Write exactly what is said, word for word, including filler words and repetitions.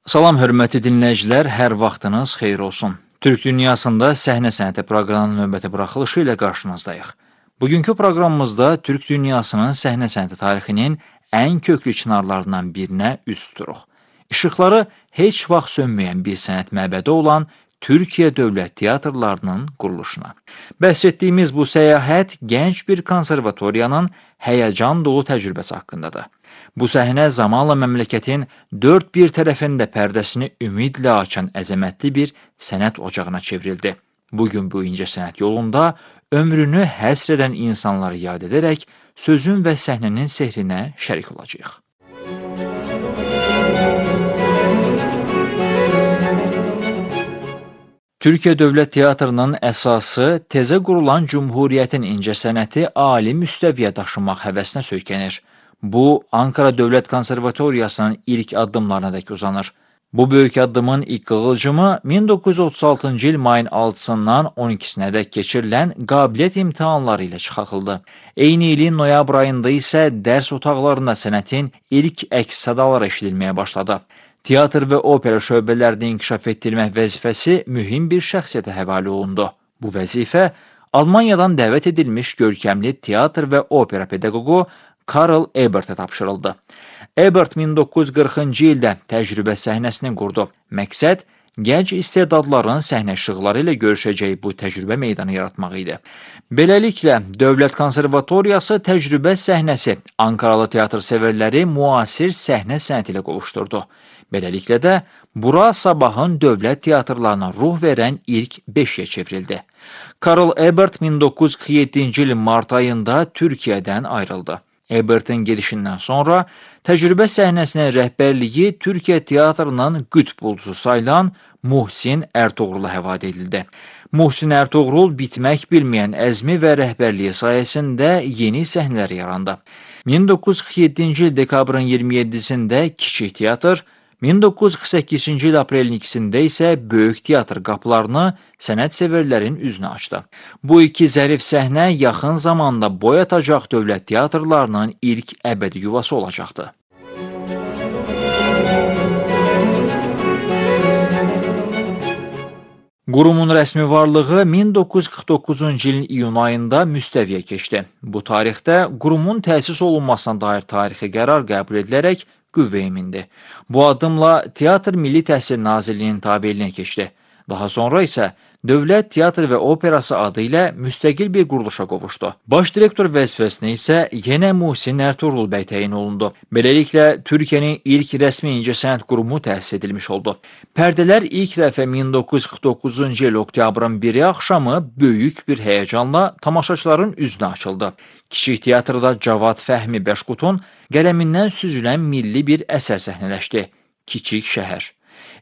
Salam hörmətli dinləyicilər, hər vaxtınız xeyir olsun. Türk dünyasında səhnə sənəti proqramının növbəti buraxılışı ilə qarşınızdayıq. Bugünkü proqramımızda Türk dünyasının səhnə sənəti tarixinin ən köklü çınarlarından birinə üz tuturuq. İşıqları heç vaxt sönməyən bir sənət məbədi olan Türkiyə Dövlət Teatrlarının quruluşuna. Bəhs etdiyimiz bu səyahət gənc bir konservatoriyanın həyəcan dolu təcrübəsi haqqındadır. Bu səhnə zamanla məmləkətin dörd bir tərəfində pərdəsini ümidlə açan əzəmətli bir sənət ocağına çevrildi. Bugün bu incə sənət yolunda ömrünü həsr edən insanları yad edərək sözün və səhnənin sehrinə şərik olacağıq. Türkiyə Dövlət Teatrının əsası təzə qurulan Cümhuriyyətin incə sənəti ali müstəviyə daşımaq həvəsinə söykənir. Bu, Ankara Dövlət Konservatoriyasının ilk addımlarına uzanır. Bu böyük addımın ilk qığılcımı min doqquz yüz otuz altıncı il mayın altısından on ikisinədək keçirilən qabiliyyət imtahanları ilə çıxarıldı. Eyni ilin noyabr ayında isə dərs otaqlarında sənətin ilk əks sadaları eşidilməyə başladı. Teatr və opera şöbələrini inkişaf etdirmək vəzifəsi mühüm bir şəxsiyyətə həvalə olundu. Bu vəzifə Almaniyadan dəvət edilmiş görkəmli teatr və opera pedaqoqu Karl Ebertə tapşırıldı. Ebert min doqquz yüz qırxıncı ildə təcrübə səhnəsini qurdu. Məqsəd, gənc istedadların səhnə işıqları ilə görüşəcəyi bu təcrübə meydanı yaratmaq idi. Beləliklə, Dövlət Konservatoriyası təcrübə səhnəsi Ankaralı teatr sevərləri müasir səhnə sənəti ilə qovuşturdu. Beləliklə də, bura sabahın dövlət teatrlarına ruh verən ilk beşiyə çevrildi. Karl Ebert min doqquz yüz qırx yeddinci ilin mart ayında Türkiyədən ayrıldı. Ebertin gedişindən sonra təcrübə səhnəsinin rəhbərliyi Türkiyə teatrının qütb ulduzu sayılan Muhsin Ertuğrula həvalə edildi. Muhsin Ertuğrul bitmək bilməyən əzmi və rəhbərliyi sayəsində yeni səhnələr yarandı. min doqquz yüz qırx yeddinci il dekabrın iyirmi yeddisində Kiçik Teatr, min doqquz yüz qırx səkkizinci il aprelin ikisində isə Böyük Teatr qapılarını sənət-sevərlərin üzünə açdı. Bu iki zərif səhnə yaxın zamanda boy atacaq dövlət teatrlarının ilk əbədi yuvası olacaqdı. Qurumun rəsmi varlığı min doqquz yüz qırx doqquzuncu ilin iyun ayında müstəviyə keçdi. Bu tarixdə qurumun təsis olunmasına dair tarixi qərar qəbul edilərək qüvvəyə mindi. Bu addımla Teatr Milli Təhsil Nazirliyinin tabeliyinə keçdi. Daha sonra isə Dövlət Teatr və Operası adı ilə müstəqil bir quruluşa qovuşdu. Baş direktor vəzifəsinə isə yenə Muhsin Ertuğrul bəy təyin olundu. Beləliklə, Türkiyənin ilk rəsmi incəsənət qurumu təsis edilmiş oldu. Pərdələr ilk dəfə min doqquz yüz qırx doqquzuncu il oktyabrın biri axşamı böyük bir həyəcanla tamaşaçıların üzünə açıldı. Kiçik Teatrda Cavad Fəhmi Bəşqutun qələmindən süzülən milli bir əsər səhnələşdi. Kiçik şəhər.